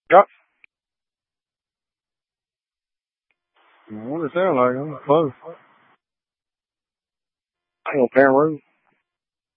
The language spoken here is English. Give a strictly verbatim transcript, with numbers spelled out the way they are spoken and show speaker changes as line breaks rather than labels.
Yep. What it sound like? I'm close. I ain't gonna Penrose.